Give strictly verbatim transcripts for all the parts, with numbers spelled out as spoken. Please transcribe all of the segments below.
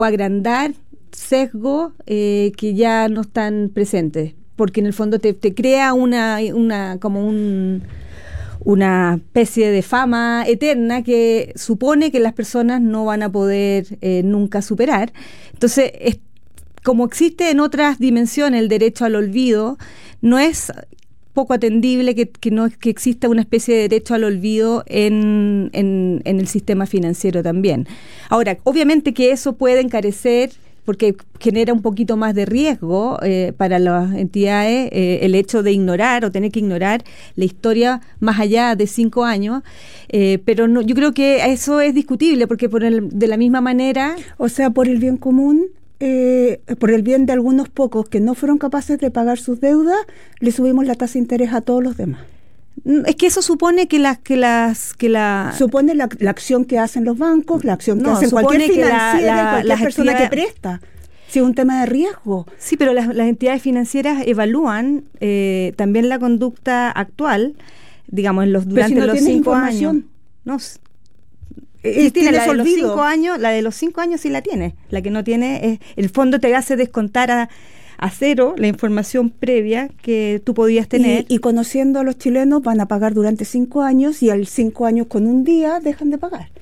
o agrandar sesgos eh, que ya no están presentes, porque en el fondo te, te crea una, una como un, una especie de fama eterna que supone que las personas no van a poder eh, nunca superar. Entonces, es, como existe en otras dimensiones el derecho al olvido, no es poco atendible que, que no que exista una especie de derecho al olvido en, en, en el sistema financiero también. Ahora, obviamente que eso puede encarecer, porque genera un poquito más de riesgo eh, para las entidades eh, el hecho de ignorar o tener que ignorar la historia más allá de cinco años, eh, pero no, yo creo que eso es discutible, porque por el, de la misma manera... O sea, por el bien común... Eh, por el bien de algunos pocos que no fueron capaces de pagar sus deudas, le subimos la tasa de interés a todos los demás. Es que eso supone que las que las que la supone la, la acción que hacen los bancos, la acción que no, hacen cualquier financiera, la, la, cualquier persona que presta. Si es un tema de riesgo. Sí, pero las, las entidades financieras evalúan eh, también la conducta actual, digamos, en los durante pero si no los cinco años. No. Sí, tiene la de los cinco años, la de los cinco años sí la tiene. La que no tiene es, el fondo te hace descontar a, a cero la información previa que tú podías tener. Y, y conociendo a los chilenos van a pagar durante cinco años y al cinco años con un día dejan de pagar.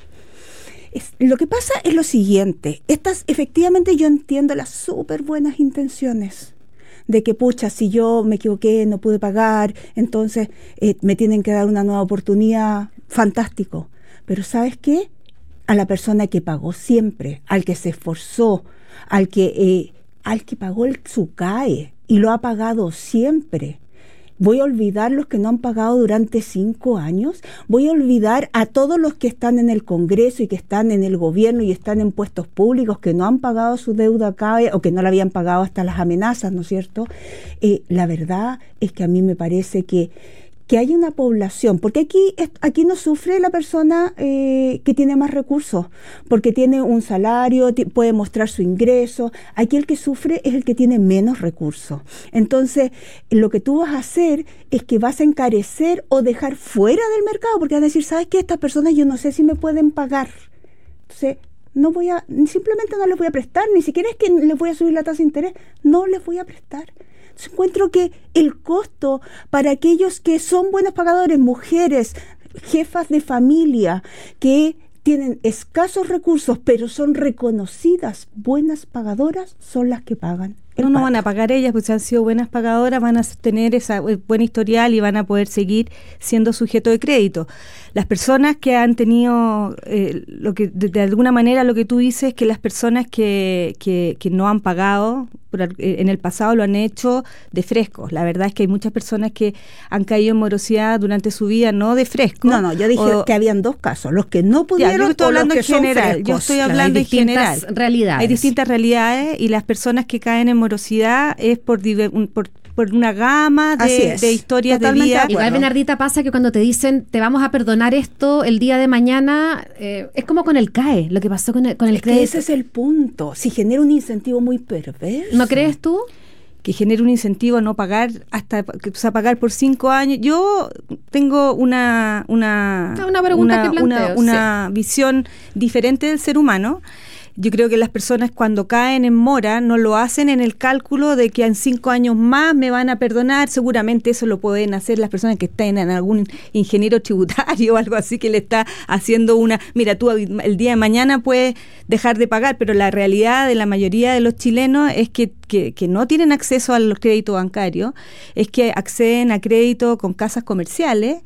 Es, lo que pasa es lo siguiente, estas efectivamente yo entiendo las súper buenas intenciones de que pucha, si yo me equivoqué, no pude pagar, entonces eh, me tienen que dar una nueva oportunidad, fantástico. Pero ¿sabes qué? A la persona que pagó siempre, al que se esforzó, al que, eh, al que pagó el SUCAE y lo ha pagado siempre. ¿Voy a olvidar los que no han pagado durante cinco años? ¿Voy a olvidar a todos los que están en el Congreso y que están en el gobierno y están en puestos públicos que no han pagado su deuda CAE o que no la habían pagado hasta las amenazas, ¿no es cierto? Eh, la verdad es que a mí me parece que que hay una población, porque aquí, aquí no sufre la persona eh, que tiene más recursos, porque tiene un salario, t- puede mostrar su ingreso. Aquí el que sufre es el que tiene menos recursos. Entonces, lo que tú vas a hacer es que vas a encarecer o dejar fuera del mercado, porque vas a decir, ¿sabes qué? Estas personas yo no sé si me pueden pagar. Entonces, no voy a, simplemente no les voy a prestar, ni siquiera es que les voy a subir la tasa de interés, no les voy a prestar. Encuentro que el costo para aquellos que son buenos pagadores, mujeres, jefas de familia, que tienen escasos recursos, pero son reconocidas buenas pagadoras, son las que pagan. No, no van a pagar ellas, porque si han sido buenas pagadoras, van a tener esa buen historial y van a poder seguir siendo sujeto de crédito. Las personas que han tenido, eh, lo que de, de alguna manera lo que tú dices, que las personas que, que, que no han pagado por, en el pasado lo han hecho de frescos. La verdad es que hay muchas personas que han caído en morosidad durante su vida, no de fresco. No, no, yo dije o, que habían dos casos, los que no pudieron, ya, yo estoy hablando o los que en general. Son frescos. Yo estoy hablando claro, en general. Realidades. Hay distintas realidades y las personas que caen en morosidad es por, por, por una gama de, de historias Totalmente de vida. De Igual, Bernardita, pasa que cuando te dicen te vamos a perdonar esto el día de mañana, eh, es como con el CAE, lo que pasó con el, con el es crédito. Que ese es el punto. Si genera un incentivo muy perverso. ¿No crees tú? Que genere un incentivo a no pagar hasta, o sea, pagar por cinco años. Yo tengo una una, una pregunta una, que planteo, una, una sí. visión diferente del ser humano. Yo creo que las personas cuando caen en mora no lo hacen en el cálculo de que en cinco años más me van a perdonar. Seguramente eso lo pueden hacer las personas que estén en algún ingeniero tributario o algo así que le está haciendo una... Mira, tú el día de mañana puedes dejar de pagar, pero la realidad de la mayoría de los chilenos es que, que, que no tienen acceso a los créditos bancarios, es que acceden a crédito con casas comerciales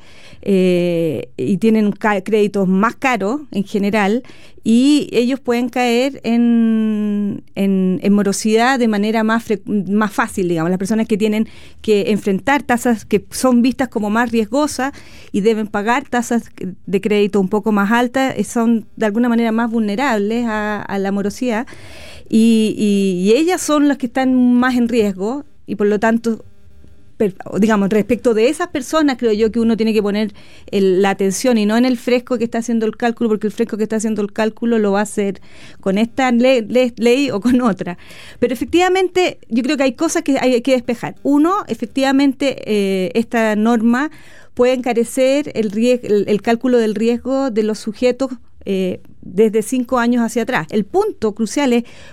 eh, y tienen ca- créditos más caros en general, y ellos pueden caer en, en, en morosidad de manera más, fre- más fácil, digamos. Las personas que tienen que enfrentar tasas que son vistas como más riesgosas y deben pagar tasas de crédito un poco más altas, son de alguna manera más vulnerables a, a la morosidad, y, y, y ellas son las que están más en riesgo, y por lo tanto... digamos, respecto de esas personas, creo yo que uno tiene que poner el, la atención y no en el fresco que está haciendo el cálculo, porque el fresco que está haciendo el cálculo lo va a hacer con esta ley, ley, ley o con otra. Pero efectivamente, yo creo que hay cosas que hay que despejar. Uno, efectivamente, eh, esta norma puede encarecer el, riesgo, el, el cálculo del riesgo de los sujetos eh, desde cinco años hacia atrás. El punto crucial es